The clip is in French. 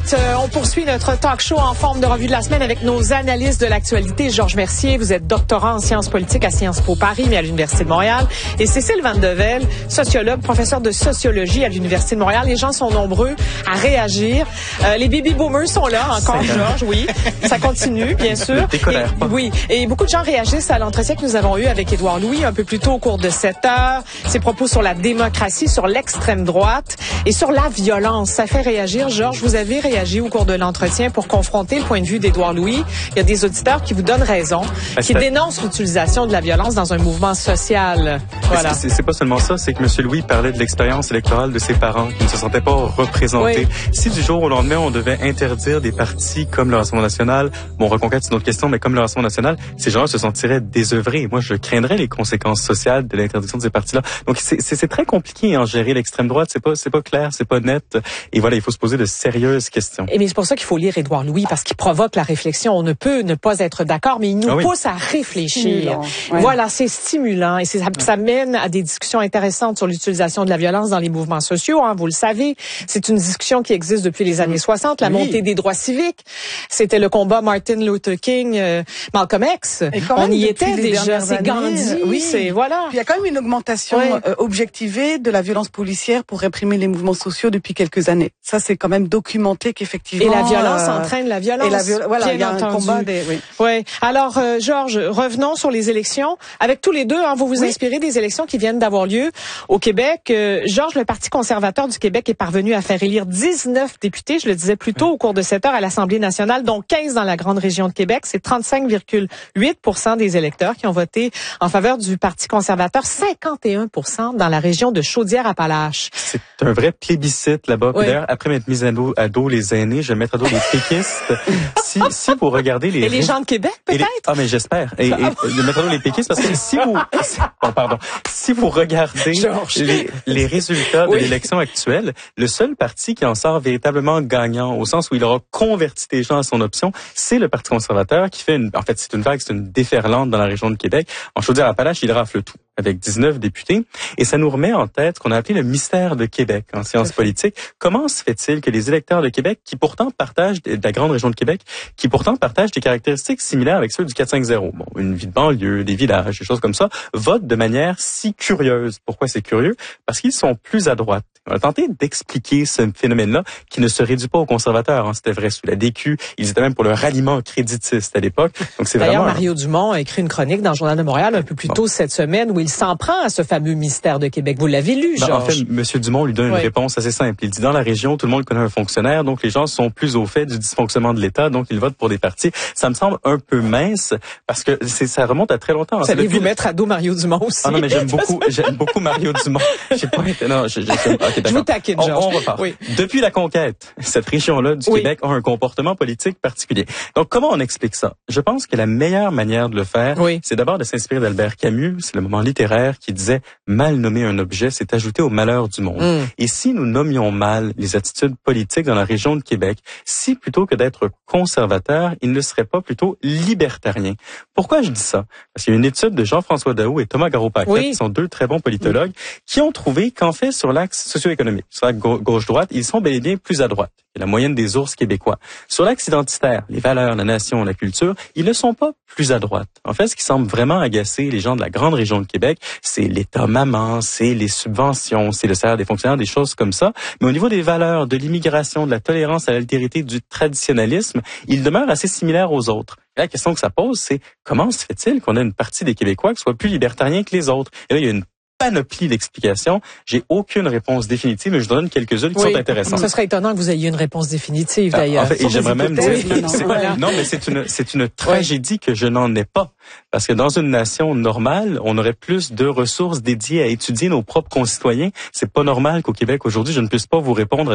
suite, on poursuit notre talk show en forme de revue de la semaine avec nos analystes de l'actualité. Georges Mercier, vous êtes doctorant en sciences politiques à Sciences Po Paris, mais à l'Université de Montréal. Et Cécile Vandevel, sociologue, professeure de sociologie à l'Université de Montréal. Les gens sont nombreux à réagir. Les baby boomers sont là encore, Georges, oui. Ça continue, bien sûr. Oui, et beaucoup de gens réagissent à l'entretien que nous avons eu avec Édouard Louis un peu plus tôt au cours de cette heure. Ses propos sur la démocratie, sur l'extrême droite et sur la violence. Ça fait réagir. Georges, vous avez réagi au cours de l'entretien pour confronter le point de vue d'Édouard Louis. Il y a des auditeurs qui vous donnent raison, qui dénoncent l'utilisation de la violence dans un mouvement social. Voilà. C'est pas seulement ça, c'est que M. Louis parlait de l'expérience électorale de ses parents qui ne se sentaient pas représentés. Oui. Si du jour au lendemain, on devait interdire des partis comme le Rassemblement national, bon, Reconquête, c'est une autre question, mais comme le Rassemblement national, ces gens-là se sentiraient désœuvrés. Moi, je craindrais les conséquences sociales de l'interdiction de ces partis-là. Donc, c'est très compliqué, hein, gérer l'extrême droite. C'est pas clair, c'est pas net. Et voilà, il faut se poser de sérieuses questions. Et mais c'est pour ça qu'il faut lire Édouard Louis, parce qu'il provoque la réflexion. On ne peut ne pas être d'accord, mais il nous pousse à réfléchir. Voilà, c'est stimulant et ça mène à des discussions intéressantes sur l'utilisation de la violence dans les mouvements sociaux. Hein, vous le savez, c'est une discussion qui existe depuis les années 60, la montée des droits civiques. C'était le combat Martin Luther King, Malcolm X. On y était déjà, c'est Gandhi, c'est voilà. Puis il y a quand même une augmentation objectivée de la violence policière pour réprimer les mouvements sociaux depuis quelques années. Ça, c'est quand même documenté qu'effectivement... Et la violence entraîne la violence. Et voilà, il y a un combat Oui. Alors, Georges, revenons sur les élections. Avec tous les deux, hein, vous vous inspirez des élections qui viennent d'avoir lieu au Québec. Georges, le Parti conservateur du Québec est parvenu à faire élire 19 députés, je le disais plus tôt, au cours de cette heure à l'Assemblée nationale, dont 15 dans la grande région de Québec. C'est 35,8% des électeurs qui ont voté en faveur du Parti conservateur, 51% dans la région de Chaudière-Appalaches. C'est un vrai plébiscite là-bas. D'ailleurs, après m'être mis à dos les aînés, je vais mettre à dos les péquistes. Si vous regardez les... Et les gens de Québec, peut-être? Ah, mais j'espère. Et de mettre à dos les péquistes, parce que si vous regardez les résultats de l'élection actuelle, le seul parti qui en sort véritablement gagnant, au sens où il aura converti des gens à son option, c'est le Parti conservateur qui fait c'est une déferlante dans la région de Québec. En Chaudière-Appalaches, il rafle tout, avec 19 députés. Et ça nous remet en tête ce qu'on a appelé le mystère de Québec en sciences politiques. Comment se fait-il que les électeurs de Québec, qui pourtant partagent, de la grande région de Québec, qui pourtant partagent des caractéristiques similaires avec ceux du 450, bon, une vie de banlieue, des villages, des choses comme ça, votent de manière si curieuse. Pourquoi c'est curieux? Parce qu'ils sont plus à droite. On a tenté d'expliquer ce phénomène-là qui ne se réduit pas aux conservateurs. Hein. C'était vrai sous la DQ. Ils étaient même pour le ralliement créditiste à l'époque. Donc c'est D'ailleurs, vraiment... Mario Dumont a écrit une chronique dans le Journal de Montréal un peu plus tôt cette semaine où il s'en prend à ce fameux mystère de Québec. Vous l'avez lu, Georges? En fait, M. Dumont lui donne une réponse assez simple. Il dit, dans la région, tout le monde connaît un fonctionnaire, donc les gens sont plus au fait du dysfonctionnement de l'État, donc ils votent pour des partis. Ça me semble un peu mince, parce que ça remonte à très longtemps. Vous allez vous mettre à dos Mario Dumont aussi. Ah non, mais j'aime beaucoup Mario Dumont. Je vous taquine, Georges. On repart. Oui. Depuis la conquête, cette région-là du Québec a un comportement politique particulier. Donc, comment on explique ça? Je pense que la meilleure manière de le faire, c'est d'abord de s'inspirer d'Albert Camus. C'est le moment littéraire qui disait « Mal nommer un objet, c'est ajouter au malheur du monde ». Et si nous nommions mal les attitudes politiques dans la région de Québec, si plutôt que d'être conservateur, il ne serait pas plutôt libertarien. Pourquoi je dis ça? Parce qu'il y a une étude de Jean-François Daou et Thomas Garot-Paquette, qui sont deux très bons politologues, qui ont trouvé qu'en fait, sur l'axe socio-économique, sur l'axe gauche-droite, ils sont bel et bien plus à droite. C'est la moyenne des ours québécois. Sur l'axe identitaire, les valeurs, la nation, la culture, ils ne sont pas plus à droite. En fait, ce qui semble vraiment agacer les gens de la grande région de Québec, c'est l'État maman, c'est les subventions, c'est le salaire des fonctionnaires, des choses comme ça. Mais au niveau des valeurs, de l'immigration, de la tolérance à l'altérité, du traditionnalisme, ils demeurent assez similaires aux autres. Et la question que ça pose, c'est comment se fait-il qu'on ait une partie des Québécois qui soit plus libertarien que les autres? Et là, il y a une panoplie d'explications. J'ai aucune réponse définitive, mais je donne quelques-unes qui sont intéressantes. Ce serait étonnant que vous ayez une réponse définitive, d'ailleurs. En fait, et j'aimerais même dire... Non, mais c'est une tragédie que je n'en ai pas. Parce que dans une nation normale, on aurait plus de ressources dédiées à étudier nos propres concitoyens. C'est pas normal qu'au Québec, aujourd'hui, je ne puisse pas vous répondre